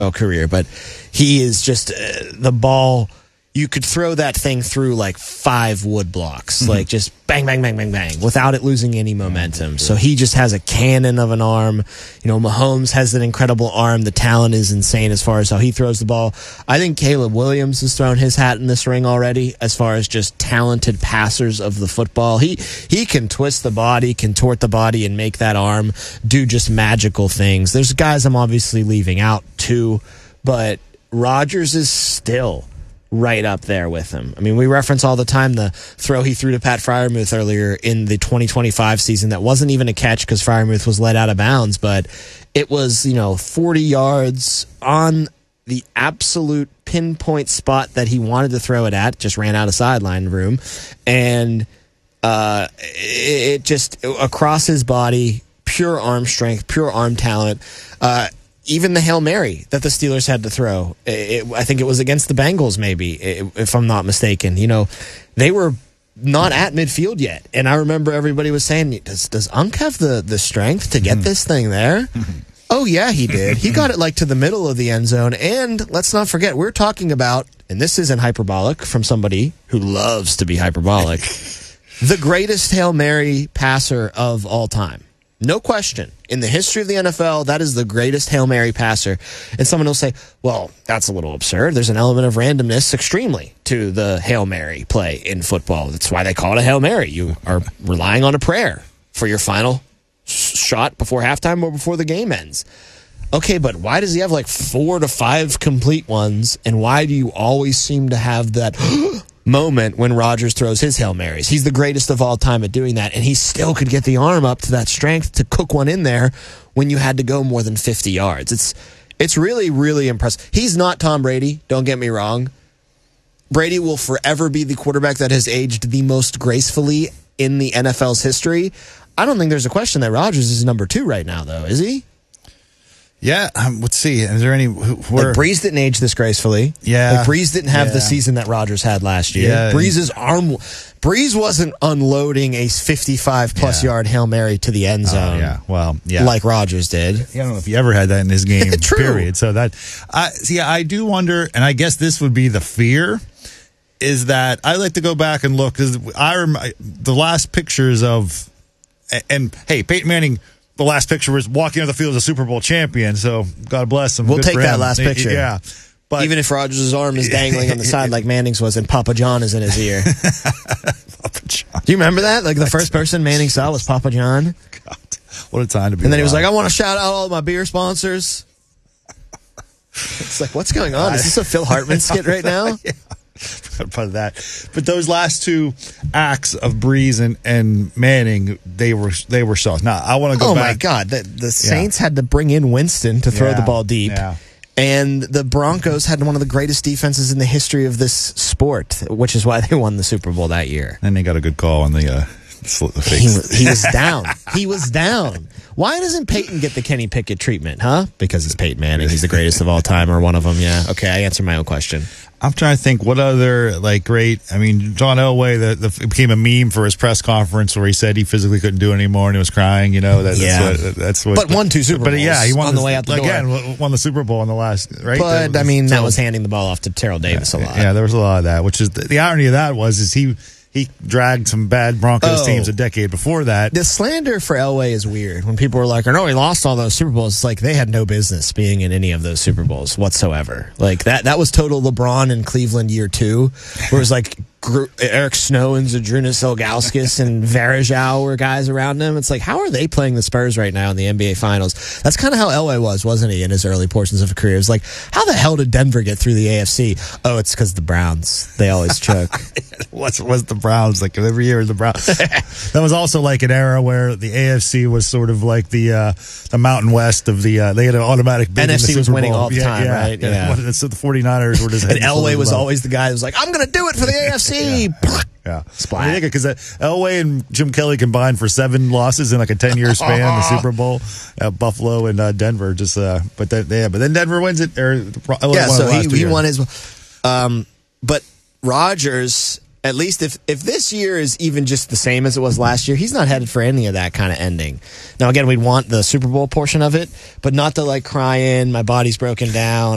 career, but he is just the ball. You could throw that thing through like 5 wood blocks, like just bang, bang, bang, bang, bang, without it losing any momentum. So he just has a cannon of an arm. Mahomes has an incredible arm. The talent is insane as far as how he throws the ball. I think Caleb Williams has thrown his hat in this ring already as far as just talented passers of the football. He can twist the body, contort the body, and make that arm do just magical things. There's guys I'm obviously leaving out too, but Rodgers is still right up there with him. I mean, we reference all the time the throw he threw to Pat Freiermuth earlier in the 2025 season that wasn't even a catch because Freiermuth was let out of bounds, but it was, 40 yards on the absolute pinpoint spot that he wanted to throw it at, just ran out of sideline room, and it just, across his body, pure arm strength, pure arm talent. Even the Hail Mary that the Steelers had to throw, I think it was against the Bengals, maybe, if I'm not mistaken. They were not at midfield yet. And I remember everybody was saying, does Unk have the strength to get this thing there? Oh, yeah, he did. He got it to the middle of the end zone. And let's not forget, we're talking about, and this isn't hyperbolic from somebody who loves to be hyperbolic, the greatest Hail Mary passer of all time. No question. In the history of the NFL, that is the greatest Hail Mary passer. And someone will say, well, that's a little absurd. There's an element of randomness extremely to the Hail Mary play in football. That's why they call it a Hail Mary. You are relying on a prayer for your final shot before halftime or before the game ends. Okay, but why does he have 4 to 5 complete ones? And why do you always seem to have that moment when Rodgers throws his Hail Marys? He's the greatest of all time at doing that, and he still could get the arm up to that strength to cook one in there when you had to go more than 50 yards. It's really, really impressive. He's not Tom Brady, don't get me wrong. Brady will forever be the quarterback that has aged the most gracefully in the NFL's history. I don't think there's a question that Rodgers is number 2 right now, though, is he? Yeah, let's see. Is there any... Breeze didn't age this gracefully. Yeah. Breeze didn't have the season that Rodgers had last year. Yeah. Breeze wasn't unloading a 55-plus yard Hail Mary to the end zone. Like Rodgers did. I don't know if he ever had that in his game, True. Period. So I do wonder, and I guess this would be the fear, is that I like to go back and look, because the last pictures of... And, hey, Peyton Manning... The last picture was walking on the field as a Super Bowl champion, so God bless him. We'll Good take for that him. last picture. Yeah. But even if Rodgers' arm is dangling on the side like Manning's was and Papa John is in his ear. Papa John. Do you remember that? The first person Manning saw was Papa John. God, what a time to be And then he was alive. like, I want to shout out all of my beer sponsors. It's like, what's going on? Is this a Phil Hartman skit right now? Yeah. Part of that, but those last 2 acts of Breeze and Manning, they were soft. Now I want to go back. Oh my God, the Saints had to bring in Winston to throw the ball deep, and the Broncos had one of the greatest defenses in the history of this sport, which is why they won the Super Bowl that year. And they got a good call on the face. He was down. He was down. Why doesn't Peyton get the Kenny Pickett treatment, huh? Because it's Peyton Manning. He's the greatest of all time, or one of them, yeah. Okay, I answered my own question. I'm trying to think what other great. I mean, John Elway it became a meme for his press conference where he said he physically couldn't do it anymore and he was crying. That's what. But won 2 Super Bowls. But yeah, he won on the way out the door. Again, won the Super Bowl in the last. Right. But that was handing the ball off to Terrell Davis a lot. Yeah, there was a lot of that. Which is the irony of that is he dragged some bad Broncos teams a decade before that. The slander for Elway is weird. When people were like, "Oh no, he lost all those Super Bowls," it's like they had no business being in any of those Super Bowls whatsoever. That was total LeBron in Cleveland year 2, where it was like Eric Snow and Zydrunas Ilgauskas and Varejao were guys around him. It's like, how are they playing the Spurs right now in the NBA Finals? That's kind of how Elway was, wasn't he, in his early portions of his career? It was like, how the hell did Denver get through the AFC? Oh, it's because the Browns. They always choke. What's the Browns? Every year the Browns. That was also an era where the AFC was sort of like the Mountain West of the they had an automatic bid. NFC in the was Super winning Bowl. all the time, right? Yeah. So the 49ers were just... And Elway was always the guy who was like, I'm going to do it for the AFC. Yeah. Splat. Because Elway and Jim Kelly combined for 7 losses in a 10-year span in the Super Bowl. Buffalo and Denver just but then Denver wins it. He won his. But Rodgers, at least if this year is even just the same as it was last year, he's not headed for any of that kind of ending. Now again, we'd want the Super Bowl portion of it, but not the crying, my body's broken down.